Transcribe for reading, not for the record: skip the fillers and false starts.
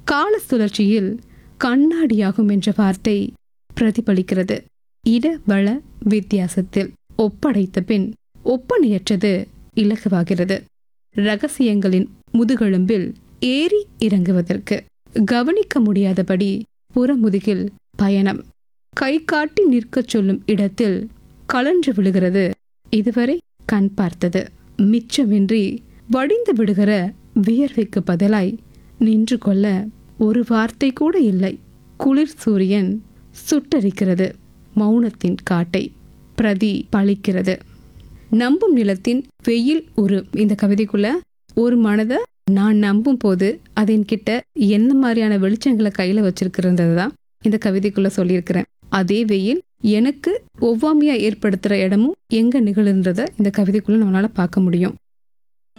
கால சுழற்சியில் கண்ணாடியாகும் என்ற வார்த்தை பிரதிபலிக்கிறது. இட வள வித்தியாசத்தில் ஒப்படைத்த பின் ஒப்பனையற்றது இலகுவாகிறது. ரகசியங்களின் முதுகெலும்பில் ஏறி இறங்குவதற்கு கவனிக்க முடியாதபடி புறமுதுகில் பயணம். கை காட்டி நிற்கச் சொல்லும் இடத்தில் கலன்று விழுகிறது இதுவரை கண் பார்த்தது. மிச்சமின்றி வடிந்து விடுகிற வியர்வைக்கு பதிலாய் நின்று கொள்ள ஒரு வார்த்தை கூட இல்லை. குளிர் சூரியன் சுட்டரிக்கிறது மௌனத்தின் காட்டை பிரதிபலிக்கிறது. நம்பும் நிலத்தின் வெயில் இந்த கவிதைக்குள்ள ஒரு மனதை நான் நம்பும் போது அதன்கிட்ட என்ன மாதிரியான வெளிச்சங்களை கையில வச்சிருக்கிறது தான் இந்த கவிதைக்குள்ள சொல்லியிருக்கிறேன். அதே வெயில் எனக்கு ஒவ்வாமையா ஏற்படுத்துற இடமும் எங்க நிகழ்ன்றத இந்த கவிதைக்குள்ள நம்மளால பார்க்க முடியும்.